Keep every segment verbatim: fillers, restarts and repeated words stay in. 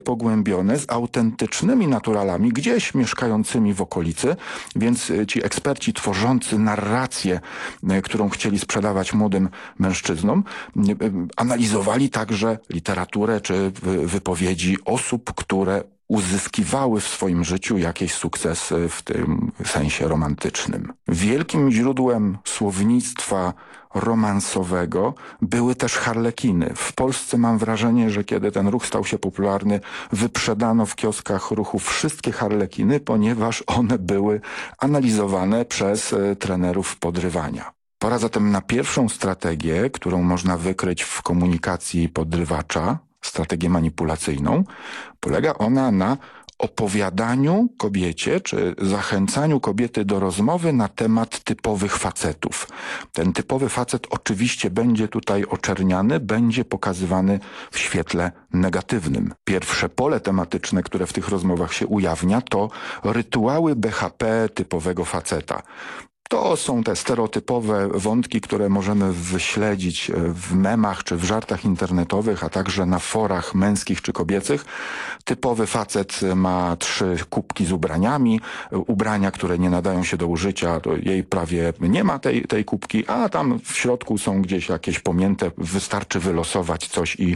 pogłębione z autentycznymi naturalami, gdzieś mieszkającymi w okolicy, więc ci eksperci tworzący narrację, którą chcieli sprzedawać młodym mężczyznom, analizowali także literaturę czy wypowiedzi osób, które uzyskiwały w swoim życiu jakieś sukcesy w tym sensie romantycznym. Wielkim źródłem słownictwa romansowego były też harlekiny. W Polsce mam wrażenie, że kiedy ten ruch stał się popularny, wyprzedano w kioskach ruchu wszystkie harlekiny, ponieważ one były analizowane przez trenerów podrywania. Pora zatem na pierwszą strategię, którą można wykryć w komunikacji podrywacza, strategię manipulacyjną. Polega ona na opowiadaniu kobiecie, czy zachęcaniu kobiety do rozmowy na temat typowych facetów. Ten typowy facet oczywiście będzie tutaj oczerniany, będzie pokazywany w świetle negatywnym. Pierwsze pole tematyczne, które w tych rozmowach się ujawnia, to rytuały B H P typowego faceta. To są te stereotypowe wątki, które możemy wyśledzić w memach czy w żartach internetowych, a także na forach męskich czy kobiecych. Typowy facet ma trzy kubki z ubraniami, ubrania, które nie nadają się do użycia, to jej prawie nie ma tej, tej kubki, a tam w środku są gdzieś jakieś pomięte, wystarczy wylosować coś i,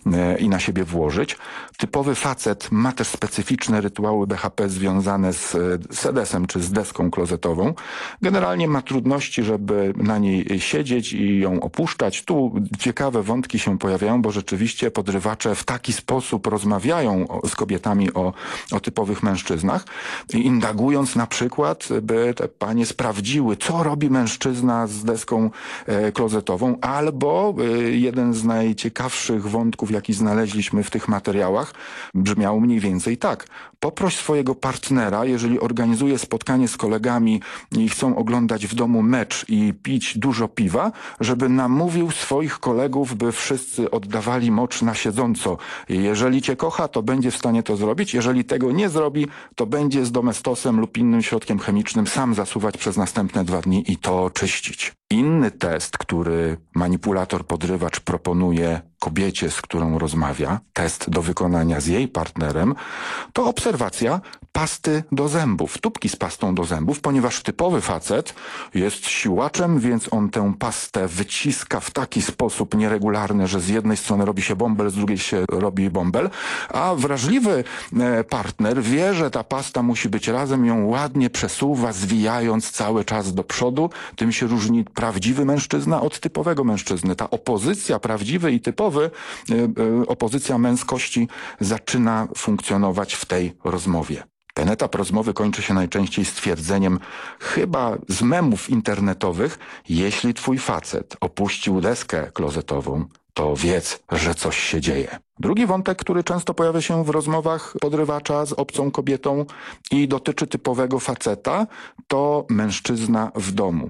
i na siebie włożyć. Typowy facet ma też specyficzne rytuały B H P związane z sedesem czy z deską klozetową. Generalnie ma trudności, żeby na niej siedzieć i ją opuszczać. Tu ciekawe wątki się pojawiają, bo rzeczywiście podrywacze w taki sposób rozmawiają z kobietami o, o typowych mężczyznach, indagując na przykład, by te panie sprawdziły, co robi mężczyzna z deską e, klozetową, albo e, jeden z najciekawszych wątków, jaki znaleźliśmy w tych materiałach, brzmiał mniej więcej tak. Poproś swojego partnera, jeżeli organizuje spotkanie z kolegami i chcą oglądać w domu mecz i pić dużo piwa, żeby namówił swoich kolegów, by wszyscy oddawali mocz na siedząco. Jeżeli cię kocha, to będzie w stanie to zrobić. Jeżeli tego nie zrobi, to będzie z domestosem lub innym środkiem chemicznym sam zasuwać przez następne dwa dni i to czyścić. Inny test, który manipulator, podrywacz proponuje kobiecie, z którą rozmawia, test do wykonania z jej partnerem, to obserwacja pasty do zębów, tubki z pastą do zębów, ponieważ typowy facet jest siłaczem, więc on tę pastę wyciska w taki sposób nieregularny, że z jednej strony robi się bąbel, z drugiej się robi bąbel, a wrażliwy partner wie, że ta pasta musi być razem, ją ładnie przesuwa, zwijając cały czas do przodu. Tym się różni prawdziwy mężczyzna od typowego mężczyzny. Ta opozycja prawdziwy i typowy, opozycja męskości zaczyna funkcjonować w tej rozmowie. Ten etap rozmowy kończy się najczęściej stwierdzeniem, chyba z memów internetowych, jeśli twój facet opuścił deskę klozetową, to wiedz, że coś się dzieje. Drugi wątek, który często pojawia się w rozmowach podrywacza z obcą kobietą i dotyczy typowego faceta, to mężczyzna w domu.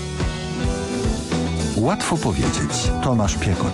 Łatwo powiedzieć. Tomasz Piekot.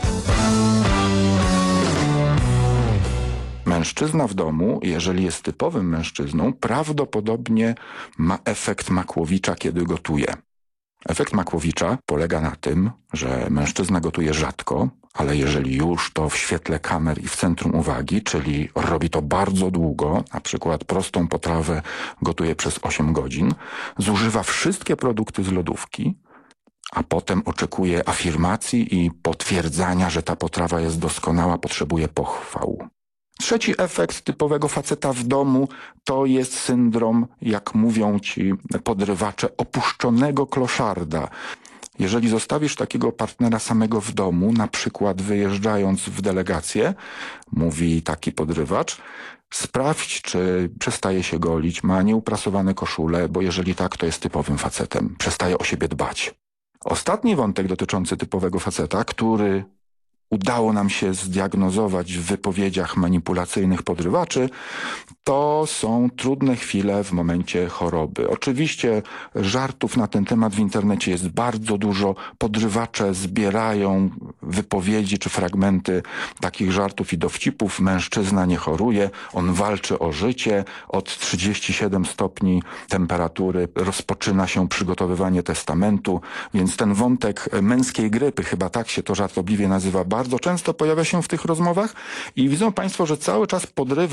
Mężczyzna w domu, jeżeli jest typowym mężczyzną, prawdopodobnie ma efekt Makłowicza, kiedy gotuje. Efekt Makłowicza polega na tym, że mężczyzna gotuje rzadko, ale jeżeli już, to w świetle kamer i w centrum uwagi, czyli robi to bardzo długo, na przykład prostą potrawę gotuje przez osiem godzin, zużywa wszystkie produkty z lodówki, a potem oczekuje afirmacji i potwierdzania, że ta potrawa jest doskonała, potrzebuje pochwał. Trzeci efekt typowego faceta w domu to jest syndrom, jak mówią ci podrywacze, opuszczonego kloszarda. Jeżeli zostawisz takiego partnera samego w domu, na przykład wyjeżdżając w delegację, mówi taki podrywacz, sprawdź, czy przestaje się golić, ma nieuprasowane koszule, bo jeżeli tak, to jest typowym facetem, przestaje o siebie dbać. Ostatni wątek dotyczący typowego faceta, który udało nam się zdiagnozować w wypowiedziach manipulacyjnych podrywaczy, To są trudne chwile w momencie choroby. Oczywiście żartów na ten temat w internecie jest bardzo dużo. Podrywacze zbierają wypowiedzi czy fragmenty takich żartów i dowcipów. Mężczyzna nie choruje, on walczy o życie. Od trzydziestu siedmiu stopni temperatury rozpoczyna się przygotowywanie testamentu, więc ten wątek męskiej grypy, chyba tak się to żartobliwie nazywa, bardzo często pojawia się w tych rozmowach i widzą Państwo, że cały czas podrywa